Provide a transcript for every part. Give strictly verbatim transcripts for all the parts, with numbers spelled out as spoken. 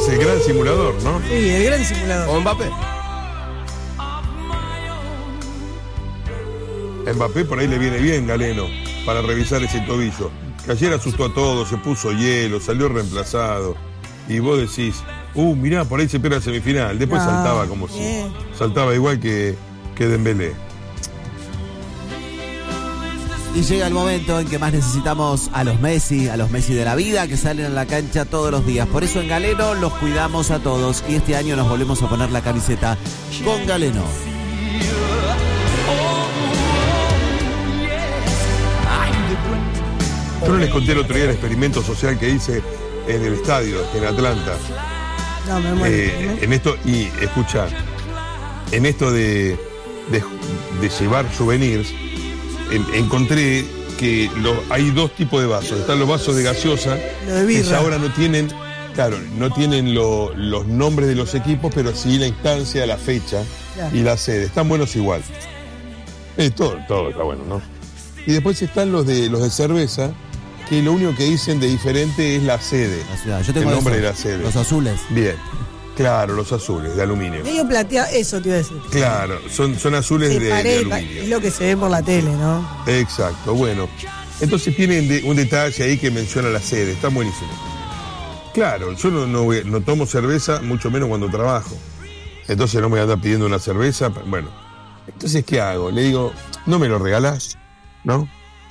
es el gran simulador, ¿no? Sí, el gran simulador. ¿O Mbappé? Mbappé por ahí le viene bien, Galeno, para revisar ese tobillo. Que ayer asustó a todos, se puso hielo, salió reemplazado. Y vos decís, uh, mirá, por ahí se pierde la semifinal. Después No, saltaba como bien. si. Saltaba igual que, que Dembélé. Y llega el momento en que más necesitamos a los Messi, a los Messi de la vida, que salen a la cancha todos los días. Por eso en Galeno los cuidamos a todos. Y este año nos volvemos a poner la camiseta con Galeno. Yo no les conté el otro día el experimento social que hice en el estadio, en Atlanta. No, me muero. Eh, en esto, y escuchá, en esto de, de, de llevar souvenirs, en, encontré que lo, hay dos tipos de vasos. Están los vasos de gaseosa, Lo de que birra. ya ahora no tienen, claro, no tienen lo, los nombres de los equipos, pero sí la instancia, la fecha Claro. y la sede. Están buenos igual. Eh, todo, todo está bueno, ¿no? Y después están los de los de cerveza, que lo único que dicen de diferente es la sede. La ciudad. Yo tengo el nombre esos, de la sede. los azules. Bien. Claro, los azules, de aluminio. Medio plateado, eso te iba a decir. Claro, son, son azules Se de, de parece, aluminio. es lo que se ve por la tele, ¿no? Exacto, bueno. Entonces tienen de- un detalle ahí que menciona la sede, está buenísimo. Claro, yo no, no, voy- no tomo cerveza, mucho menos cuando trabajo. Entonces no me voy a andar pidiendo una cerveza. Bueno, entonces ¿qué hago? Le digo, ¿no me lo regalás? ¿No?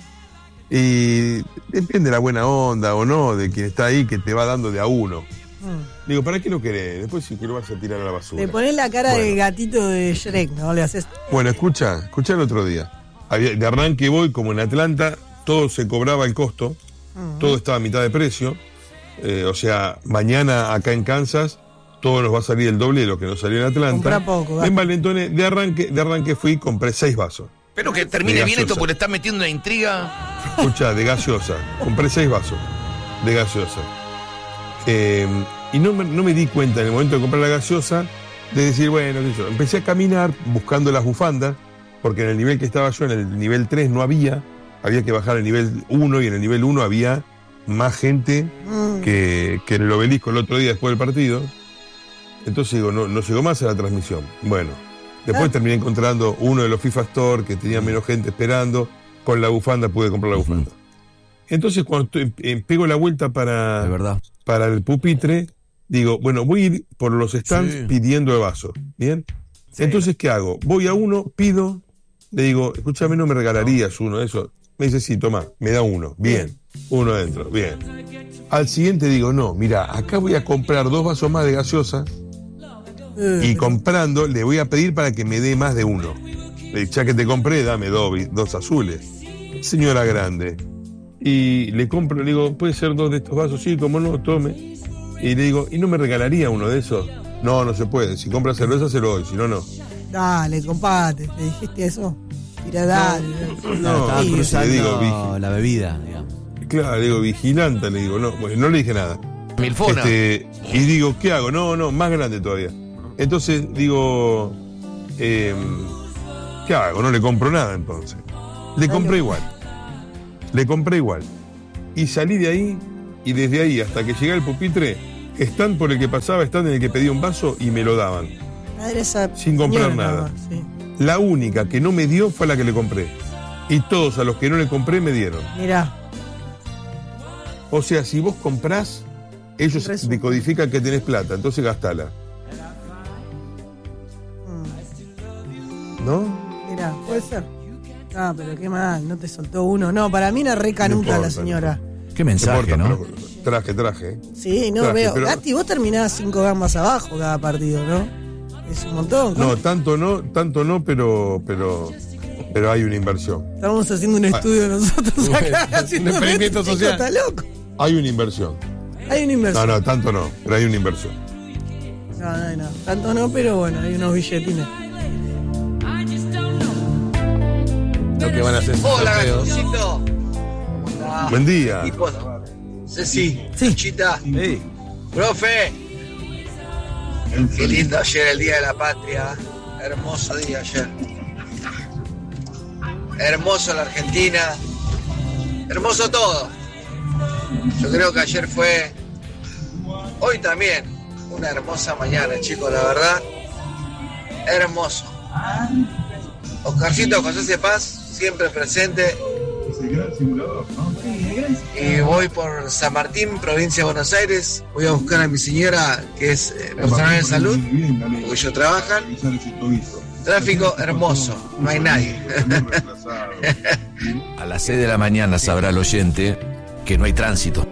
Y depende de la buena onda o no, de quien está ahí que te va dando de a uno. Mm. Digo, ¿para qué lo querés? Después si que lo vas a tirar a la basura. Le pones la cara Bueno. del gatito de Shrek, ¿no? Le haces. Bueno, escucha, escucha el otro día. Había- de arranque voy, como en Atlanta, todo se cobraba el costo, Mm. todo estaba a mitad de precio. Eh, o sea, mañana acá en Kansas, todo nos va a salir el doble de lo que nos salió en Atlanta. Comprá poco, En gasta. Valentones, de arranque, de arranque fui, compré seis vasos. Espero que termine De bien esto gaseosa. porque le está metiendo una intriga. Escucha, de gaseosa. Compré seis vasos de gaseosa. Eh, y no me, no me di cuenta en el momento de comprar la gaseosa de decir, bueno, qué sé yo. Empecé a caminar buscando las bufandas, porque en el nivel que estaba yo, en el nivel tres, no había. Había que bajar al nivel uno y en el nivel uno había más gente Mm. que, que en el obelisco el otro día después del partido. Entonces digo, no, no llegó más a la transmisión. Bueno, después Ah. terminé encontrando uno de los FIFA Store que tenía menos gente esperando. Con la bufanda pude comprar la bufanda. Entonces cuando estoy- eh, pego la vuelta para, De verdad. para el pupitre, digo, bueno, voy a ir por los stands Sí. pidiendo el vaso. ¿Bien? Entonces, ¿qué hago? Voy a uno, pido, le digo, escúchame, ¿no me regalarías uno de esos? Me dice, sí, toma, me da uno. Bien. Uno adentro, bien. Al siguiente digo, no, mira, acá voy a comprar dos vasos más de gaseosa Eh, y pero- comprando le voy a pedir para que me dé más de uno. Le digo, ya que te compré, dame dos, vi- dos azules. Señora grande. Y le compro, le digo, ¿puede ser dos de estos vasos? Sí, como no, tome. Y le digo, ¿y no me regalaría uno de esos? No, no se puede. Si compra cerveza, se lo doy, si no, no. Dale, compadre, ¿le dijiste eso? Tira, dale. No, Estaba sí, cruzando le digo, vigi- la bebida, digamos. Claro, le digo, vigilante, le digo, no, bueno, no le dije nada. Milfona. Este, y digo, ¿qué hago? No, no, más grande todavía. Entonces digo, eh, ¿qué hago? No le compro nada entonces. Le compré igual. Le compré igual. Y salí de ahí, y desde ahí hasta que llegué al pupitre, stand por el que pasaba, stand en el que pedía un vaso y me lo daban. Madre esa Sin comprar señora, nada. no, sí. La única que no me dio fue la que le compré. Y todos a los que no le compré me dieron. Mirá, O sea, si vos comprás, ellos Resulta. decodifican que tenés plata, entonces gastala. ¿No? mirá, puede ser. Ah, pero qué mal, no te soltó uno. No, para mí era re canuta No la importa, señora. Qué No mensaje, importa, ¿no? pero traje, traje. ¿eh? Sí, no Traje, veo. pero- Gatti, vos terminás cinco gambas abajo cada partido, ¿no? Es un montón. No, tanto no, tanto no, pero, pero, pero hay una inversión. Estamos haciendo un estudio nosotros acá, haciendo un experimento esto, social. chico, está loco. Hay una inversión. Hay una No, inversión. no, tanto no, pero hay una inversión. No, no, no. Tanto no, pero bueno, hay unos billetines. Lo que van a hacer. Hola, sorteos. Gatucito. Hola. Buen día. Equipos. Ceci, Sí. Chita, Ey, profe. Qué lindo ayer el Día de la Patria. Hermoso día ayer. Hermoso la Argentina. Hermoso todo. Yo creo que ayer fue, hoy también, una hermosa mañana, chicos, la verdad, hermoso. Oscarcito José Paz, siempre presente. Y voy por San Martín, provincia de Buenos Aires. Voy a buscar a mi señora, que es eh, personal de salud, porque ellos trabajan. Tráfico hermoso, no hay nadie. A las seis de la mañana sabrá el oyente que no hay tránsito.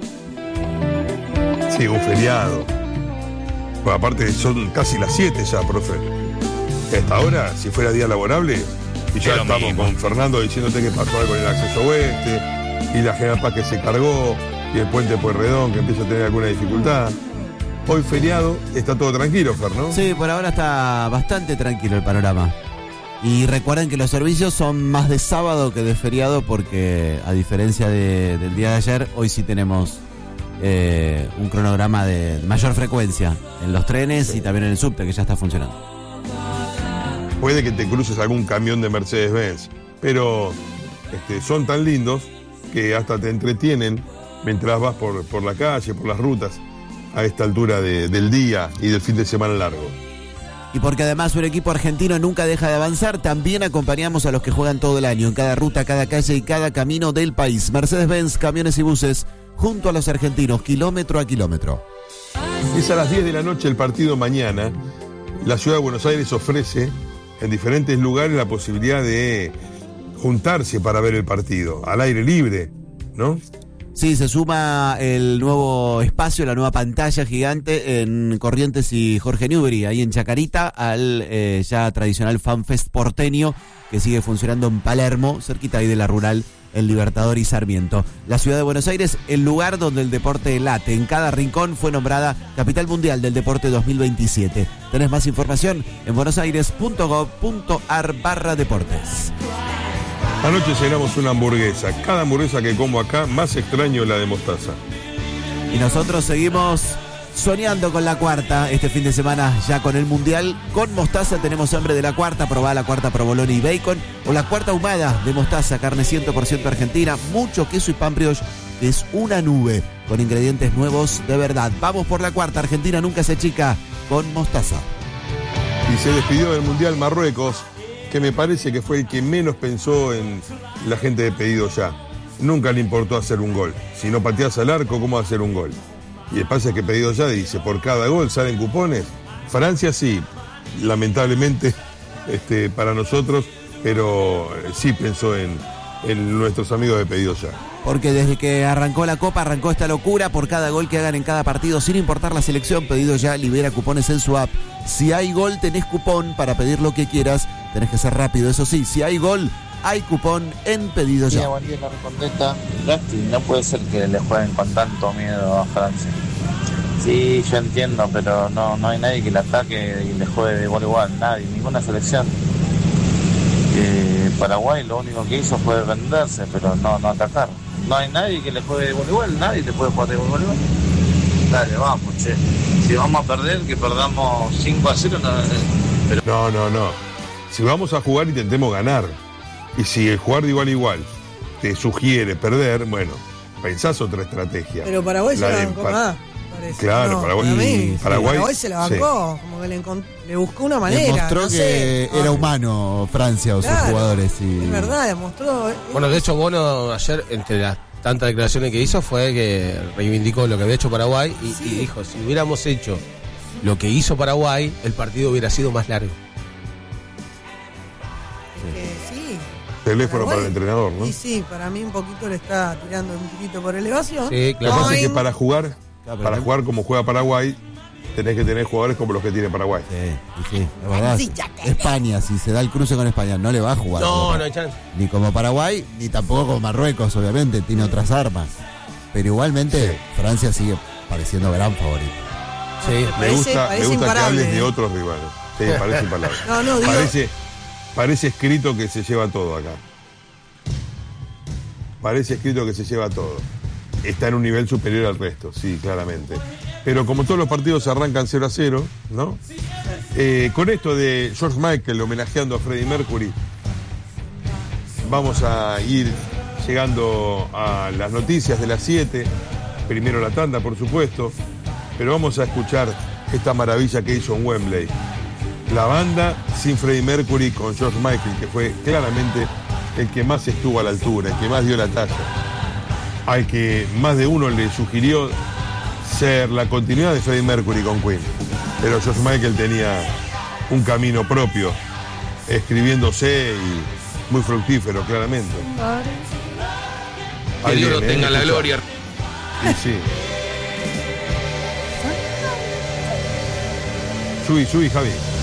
Sí, un feriado. Bueno, aparte son casi las siete ya, profe. Hasta ahora, si fuera día laborable, y ya Es lo estamos mismo. con Fernando diciéndote que pasó algo en el acceso oeste, y la General Paz que se cargó, y el puente Pueyrredón que empieza a tener alguna dificultad. Hoy feriado, está todo tranquilo, Fer, ¿no? Sí, por ahora está bastante tranquilo el panorama. Y recuerden que los servicios son más de sábado que de feriado porque, a diferencia de- del día de ayer, hoy sí tenemos eh, un cronograma de mayor frecuencia en los trenes y también en el subte, que ya está funcionando. Puede que te cruces algún camión de Mercedes-Benz, pero este, son tan lindos que hasta te entretienen mientras vas por, por la calle, por las rutas, a esta altura de- del día y del fin de semana largo. Y porque además un equipo argentino nunca deja de avanzar, también acompañamos a los que juegan todo el año, en cada ruta, cada calle y cada camino del país. Mercedes-Benz, camiones y buses, junto a los argentinos, kilómetro a kilómetro. Es a las diez de la noche el partido mañana. La ciudad de Buenos Aires ofrece en diferentes lugares la posibilidad de juntarse para ver el partido, al aire libre, ¿no? Sí, se suma el nuevo espacio, la nueva pantalla gigante en Corrientes y Jorge Newbery, ahí en Chacarita, al eh, ya tradicional FanFest porteño que sigue funcionando en Palermo, cerquita ahí de la rural, en Libertador y Sarmiento. La ciudad de Buenos Aires, el lugar donde el deporte late. En cada rincón fue nombrada Capital Mundial del Deporte dos mil veintisiete. Tenés más información en buenosaires.gov.ar barra deportes. Anoche cenamos una hamburguesa. Cada hamburguesa que como acá, más extraño la de mostaza. Y nosotros seguimos soñando con la cuarta. Este fin de semana ya con el Mundial. Con mostaza tenemos hambre de la cuarta. Probá la cuarta provolone y bacon. O la cuarta ahumada de mostaza, carne cien por ciento argentina. Mucho queso y pan brioche, que es una nube con ingredientes nuevos de verdad. Vamos por la cuarta. Argentina nunca se chica con mostaza. Y se despidió del Mundial Marruecos, que me parece que fue el que menos pensó en la gente de Pedido Ya. Nunca le importó hacer un gol. Si no pateas al arco, ¿cómo hacer un gol? Y el pasa es que Pedido Ya dice, por cada gol salen cupones. Francia sí, lamentablemente este, para nosotros, pero sí pensó en, en nuestros amigos de Pedido Ya. Porque desde que arrancó la Copa, arrancó esta locura. Por cada gol que hagan en cada partido, sin importar la selección, Pedido Ya libera cupones en su app. Si hay gol, tenés cupón para pedir lo que quieras. Tenés que ser rápido, eso sí. Si hay gol, hay cupón en Pedido Ya. Buen día, la contesta. Gasti, no puede ser que le jueguen con tanto miedo a Francia. Sí, yo entiendo, pero no, no hay nadie que le ataque y le juegue de igual a igual. Nadie, ninguna selección. Eh, Paraguay lo único que hizo fue defenderse, pero no, no atacar. No hay nadie que le juegue de igual a igual. Nadie te puede jugar de igual a igual. Dale, vamos, che. Si vamos a perder, que perdamos cinco a cero. No, pero... No, no, no. Si vamos a jugar, intentemos ganar. Y si el jugar de igual a igual te sugiere perder, bueno, pensás otra estrategia. Pero Paraguay se La la de bancó pa- más, parece. Claro, No, Paraguay- para mí, sí, Paraguay- Paraguay se la bancó, como que le, encont- le buscó una manera. Demostró no que sé. era Ah, humano Francia o sus claro, jugadores. Y... Es verdad, demostró. eh, Bueno, de hecho, Bono ayer, entre las tantas declaraciones que hizo, fue que reivindicó lo que había hecho Paraguay y, Sí. y dijo, si hubiéramos hecho lo que hizo Paraguay, el partido hubiera sido más largo. que sí. Teléfono para el Paraguay- entrenador, ¿no? Y sí, para mí un poquito le está tirando un poquito por elevación. Sí, Lo claro. que pasa es que Boing. para jugar, Claro, pero para no- jugar como juega Paraguay, tenés que tener jugadores como los que tiene Paraguay. Sí, sí, sí, es verdad. Sí, ya te- España, si se da el cruce con España, no le va a jugar. No, como- no hay chance. Ni como Paraguay, ni tampoco como Marruecos, obviamente, tiene otras armas. Pero igualmente, Sí. Francia sigue pareciendo gran favorito. Sí. Me Parece- gusta, parece me gusta que imparable, hables de ¿eh? otros rivales. Sí, parece imparable. No, no, digo- Parece, parece escrito que se lleva todo acá. Parece escrito que se lleva todo. Está en un nivel superior al resto, sí, claramente. Pero como todos los partidos arrancan cero a cero, ¿no? Eh, con esto de George Michael homenajeando a Freddie Mercury, vamos a ir llegando a las noticias de las siete. Primero la tanda, por supuesto. Pero vamos a escuchar esta maravilla que hizo en Wembley. La banda sin Freddie Mercury con George Michael, que fue claramente el que más estuvo a la altura, el que más dio la talla, al que más de uno le sugirió ser la continuidad de Freddie Mercury con Queen. Pero George Michael tenía un camino propio, escribiéndose y muy fructífero, claramente. Que Dios lo tenga la gloria. Y sí. Subí, subí, Javi.